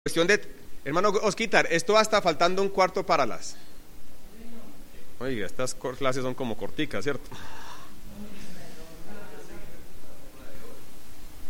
Cuestión de, hermano Osquitar, esto hasta faltando un cuarto para las. Oiga, estas clases son como corticas, ¿cierto?